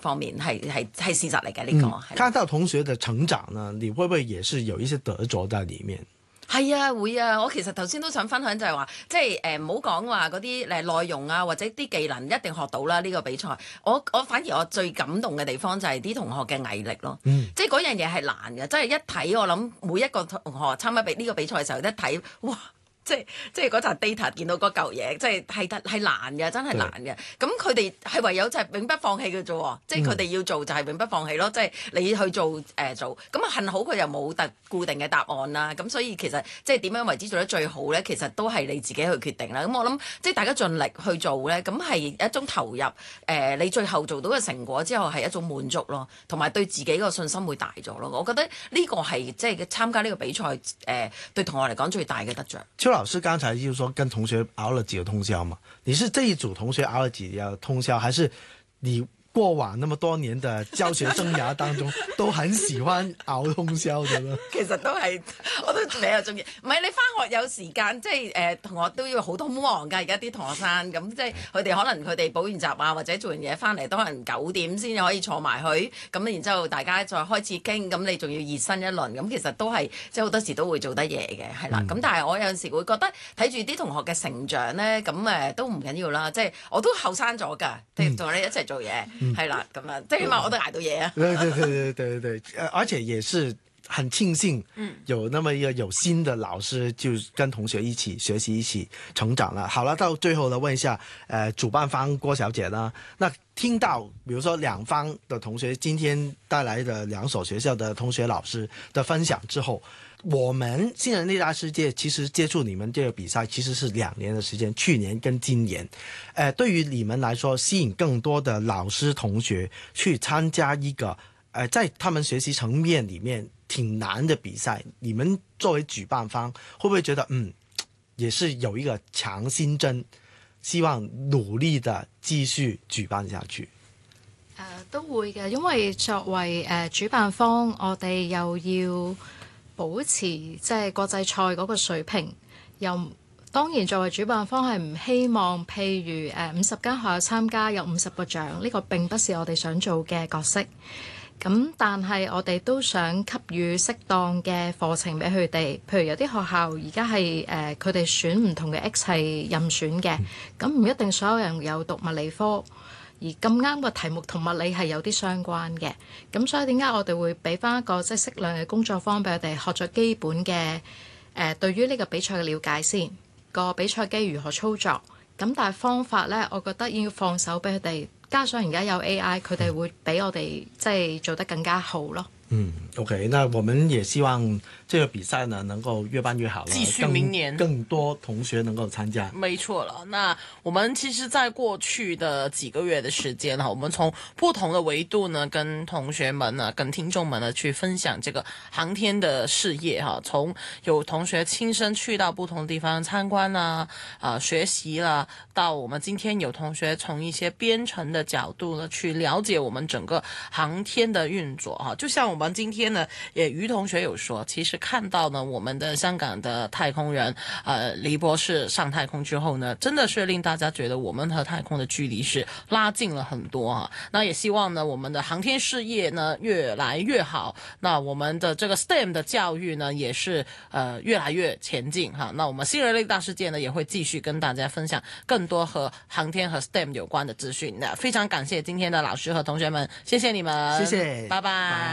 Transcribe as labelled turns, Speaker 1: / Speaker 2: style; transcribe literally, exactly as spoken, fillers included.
Speaker 1: 方面係係係事實嚟嘅呢個。
Speaker 2: 嗯、看到同學的成長呢，你會不會也是有一些得着在裡面？
Speaker 1: 係啊，會啊！我其實頭先都想分享就係話，即係誒唔好講話嗰啲誒內容啊，或者啲技能一定學到啦。呢、這個比賽，我我反而我最感動嘅地方就係啲同學嘅毅力咯。嗯、即係嗰樣嘢係難嘅，即係一睇我諗每一個同學參加比呢個比賽嘅時候，一睇哇！即係即係嗰紮 data 見到嗰嚿嘢，即係係得係難嘅，真係難嘅。咁佢哋係唯有就係永不放棄嘅啫。即係佢哋要做就係永不放棄咯。即係你去做誒、呃、做，咁啊幸好佢又冇特固定嘅答案啦。咁所以其實即係點樣為之做得最好咧？其實都係你自己去決定啦。咁我諗即係大家盡力去做咧，咁係一種投入。誒、呃，你最後做到嘅成果之後係一種滿足咯，同埋對自己個信心會大咗咯。我覺得呢個係即係參加呢個比賽誒、呃，對同學嚟講最大嘅得着。
Speaker 2: 老師剛才就是說跟同學熬了幾個通宵嘛？你是這一組同學熬了幾個通宵，還是你過往那麼多年的教學生涯當中都很喜歡熬通宵的呢？
Speaker 1: 其實都係，我都比較中意。唔係你返學有時間，即係誒、呃、同學都要好多忙㗎。而家啲同學生咁，即係佢哋可能佢哋補完習啊，或者做完嘢返嚟都可能九點先可以坐埋去。咁然之後大家再開始傾，咁你仲要熱身一輪。咁其實都係即係好多時都會做得嘢嘅，係啦。咁、嗯、但係我有陣時會覺得睇住啲同學嘅成長咧，咁誒都唔緊要啦。即係我都後生咗㗎，同你一齊做嘢。係啦，咁樣即係起碼我都捱到嘢啊！
Speaker 2: 對對對對對對，而且也是很慶幸，有那麼一個有心的老師，就跟同學一起學習，一起成長了。好了，到最後呢，問一下，呃，主辦方郭小姐呢？那聽到，比如說兩方的同學今天帶來的兩所學校的同學老師的分享之後，我們新人類大世界其實接觸你們這個比賽其實是兩年的時間，去年跟今年，呃，對於你們來說，吸引更多的老師同學去參加一個，呃，在他們學習層面裡面挺難的比賽，你們作為舉辦方，會不會覺得嗯，也是有一個強心針，希望努力的繼續舉辦下去？
Speaker 3: 誒、呃，都會嘅，因為作為誒、呃、主辦方，我哋又要保持即係國際賽嗰個水平，又當然作為主辦方係唔希望，譬如誒五十間學校參加有五十個獎，呢、這個並不是我哋想做嘅角色。咁但係我哋都想給予適當嘅課程俾佢哋，譬如有啲學校而家係誒佢哋選唔同嘅 X 係任選嘅，咁唔一定所有人有讀物理科。而咁啱個題目同物理係有啲相關嘅，咁所以點解我哋會俾翻一個即係適量嘅工作坊俾佢哋學咗基本嘅誒、呃、對於呢個比賽嘅了解先，個比賽機如何操作，咁但係方法呢，我覺得要放手俾佢哋，加上而家有 A I， 佢哋會比我哋即係做得更加好咯。
Speaker 2: 嗯 ，OK，那我們也希望這個比賽呢能夠越辦越好了，
Speaker 4: 繼續明年
Speaker 2: 更，更多同學能夠參加。
Speaker 4: 沒錯了，那我們其實在過去的幾個月的時間哈，我們從不同的維度呢，跟同學們呢，跟聽眾們呢去分享這個航天的事業哈，從有同學親身去到不同的地方參觀啦，啊、呃、學習啦，到我們今天有同學從一些編程的角度呢去了解我們整個航天的運作哈，就像我們今天呢，也余同學有說，其實看到呢，我們的香港的太空人，呃，黎博士上太空之後呢，真的是令大家覺得我們和太空的距離是拉近了很多啊。那也希望呢，我們的航天事業呢越來越好。那我們的這個 S T E M 的教育呢，也是呃越來越前進哈。那我們新人類大世界呢，也會繼續跟大家分享更多和航天和 S T E M 有關的資訊。那非常感謝今天的老師和同學們，謝謝你們，
Speaker 2: 謝謝，
Speaker 4: 拜拜。